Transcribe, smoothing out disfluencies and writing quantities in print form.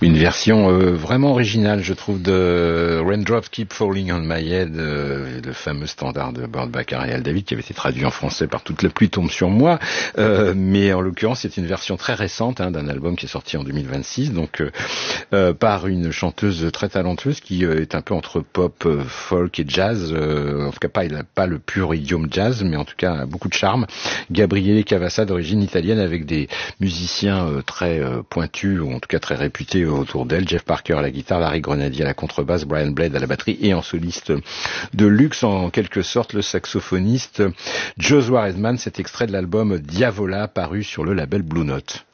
Une version vraiment originale, je trouve, de Raindrops Keep Falling on My Head, le fameux standard de Burt Bacharach et Al David, qui avait été traduit en français par Toute la pluie tombe sur moi. Mais en l'occurrence, c'est une version très récente d'un album qui est sorti en 2026, donc par une chanteuse très talentueuse qui est un peu entre pop, folk et jazz. En tout cas, pas le pur idiome jazz, mais en tout cas beaucoup de charme. Gabriele Cavassa, d'origine italienne, avec des musiciens très pointus, ou en tout cas très réputés autour d'elle. Jeff Parker à la guitare, Larry Grenadier à la contrebasse, Brian Blade à la batterie, et en soliste de luxe, en quelque sorte, le saxophoniste Joshua Redman. Cet extrait de l'album Diavola, paru sur le label Blue Note.